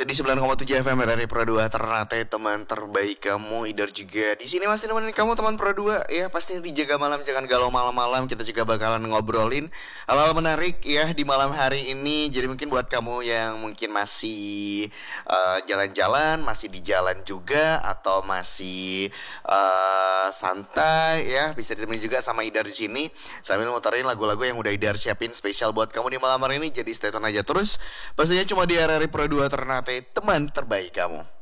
di 9,7 FM RRI Pro 2 Ternate, teman terbaik kamu. Idar juga di sini masih nemenin kamu teman Pro 2 ya. Pastinya dijaga malam, jangan galau malam-malam. Kita juga bakalan ngobrolin hal-hal menarik ya di malam hari ini. Jadi mungkin buat kamu yang mungkin masih jalan-jalan, masih di jalan juga, atau masih santai ya, bisa ditemenin juga sama Idar di sini sambil muterin lagu-lagu yang udah Idar siapin spesial buat kamu di malam hari ini. Jadi stay tune aja terus. Pastinya cuma di RRI Pro 2 Ternate, teman terbaik kamu.